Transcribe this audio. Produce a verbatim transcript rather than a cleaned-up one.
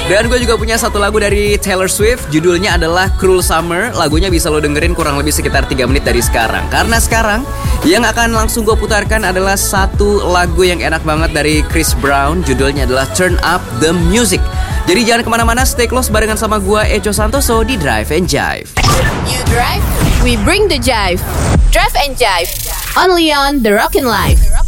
Dan gue juga punya satu lagu dari Taylor Swift. Judulnya adalah Cruel Summer. Lagunya bisa lo dengerin kurang lebih sekitar tiga menit dari sekarang. Karena sekarang yang akan langsung gue putarkan adalah satu lagu yang enak banget dari Chris Brown. Judulnya adalah Turn Up The Music. Jadi jangan kemana-mana, stay close barengan sama gue Echo Santoso di Drive and Jive. You drive, we bring the jive. Drive and Jive, only on The Rockin' Life.